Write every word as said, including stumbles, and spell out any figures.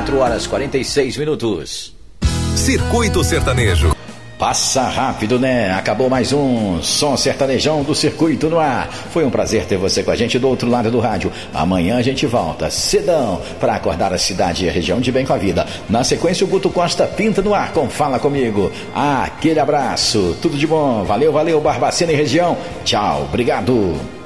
quatro horas e quarenta e seis minutos. Circuito Sertanejo. Passa rápido, né? Acabou mais um Som Sertanejão do Circuito no ar. Foi um prazer ter você com a gente do outro lado do rádio. Amanhã a gente volta cedão para acordar a cidade e a região de bem com a vida. Na sequência, o Guto Costa pinta no ar com Fala Comigo. Ah, aquele abraço, tudo de bom. Valeu, valeu, Barbacena e região. Tchau, obrigado.